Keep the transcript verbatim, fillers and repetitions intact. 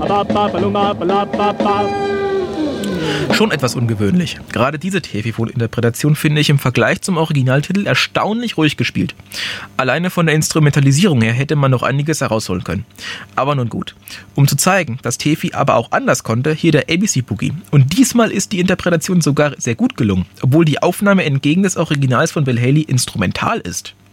Schon etwas ungewöhnlich. Gerade diese Teefifon-Interpretation finde ich im Vergleich zum Originaltitel erstaunlich ruhig gespielt. Alleine von der Instrumentalisierung her hätte man noch einiges herausholen können. Aber nun gut. Um zu zeigen, dass Tefi aber auch anders konnte, hier der A B C Boogie. Und diesmal ist die Interpretation sogar sehr gut gelungen, obwohl die Aufnahme entgegen des Originals von Bill Haley instrumental ist.